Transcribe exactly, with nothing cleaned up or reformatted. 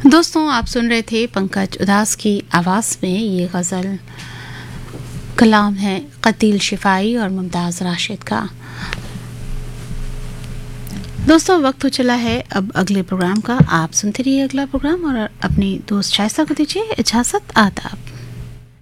दोस्तों, आप सुन रहे थे पंकज उदास की आवाज़ में ये गज़ल। कलाम है कतील शिफाई और मुमताज़ राशिद का। दोस्तों, वक्त हो चला है अब अगले प्रोग्राम का। आप सुनते रहिए अगला प्रोग्राम और अपनी दोस्त शाइस्ता को दीजिए इजाज़त। आदाब।